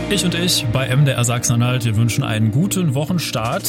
Ich und ich bei MDR Sachsen-Anhalt, wir wünschen einen guten Wochenstart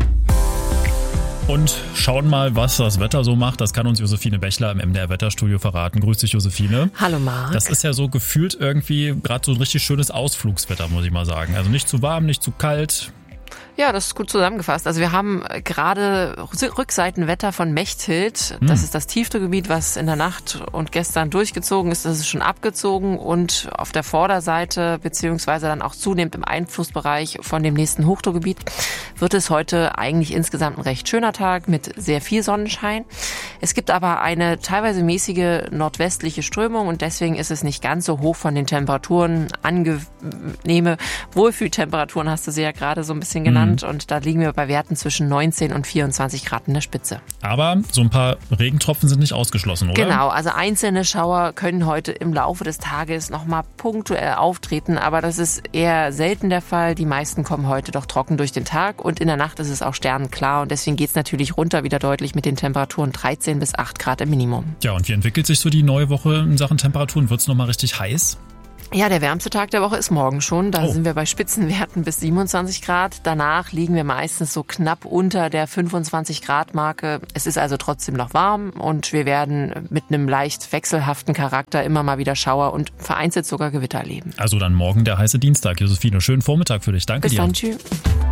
und schauen mal, was das Wetter so macht. Das kann uns Josephine Bechler im MDR Wetterstudio verraten. Grüß dich, Josephine. Hallo Marc. Das ist ja so gefühlt irgendwie gerade so ein richtig schönes Ausflugswetter, muss ich mal sagen. Also nicht zu warm, nicht zu kalt. Ja, das ist gut zusammengefasst. Also wir haben gerade Rückseitenwetter von Mechthild. Das ist das Tiefdruckgebiet, was in der Nacht und gestern durchgezogen ist. Das ist schon abgezogen und auf der Vorderseite beziehungsweise dann auch zunehmend im Einflussbereich von dem nächsten Hochdruckgebiet wird es heute eigentlich insgesamt ein recht schöner Tag mit sehr viel Sonnenschein. Es gibt aber eine teilweise mäßige nordwestliche Strömung und deswegen ist es nicht ganz so hoch von den Temperaturen. Angenehme Wohlfühltemperaturen hast du sie ja gerade so ein bisschen genannt. Und da liegen wir bei Werten zwischen 19 und 24 Grad in der Spitze. Aber so ein paar Regentropfen sind nicht ausgeschlossen, oder? Genau, also einzelne Schauer können heute im Laufe des Tages nochmal punktuell auftreten, aber das ist eher selten der Fall. Die meisten kommen heute doch trocken durch den Tag und in der Nacht ist es auch sternenklar und deswegen geht es natürlich runter wieder deutlich mit den Temperaturen 13 bis 8 Grad im Minimum. Ja, und wie entwickelt sich so die neue Woche in Sachen Temperaturen? Wird es nochmal richtig heiß? Ja, der wärmste Tag der Woche ist morgen schon. Da sind wir bei Spitzenwerten bis 27 Grad. Danach liegen wir meistens so knapp unter der 25 Grad Marke. Es ist also trotzdem noch warm und wir werden mit einem leicht wechselhaften Charakter immer mal wieder Schauer und vereinzelt sogar Gewitter erleben. Also dann morgen der heiße Dienstag. Josephine, schönen Vormittag für dich. Danke dir. Bis dann, tschüss.